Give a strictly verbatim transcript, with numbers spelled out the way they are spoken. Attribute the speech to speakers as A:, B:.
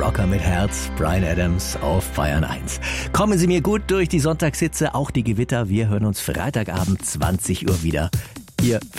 A: Rocker mit Herz, Bryan Adams auf Bayern eins. Kommen Sie mir gut durch die Sonntagshitze, auch die Gewitter. Wir hören uns Freitagabend zwanzig Uhr wieder. Ihr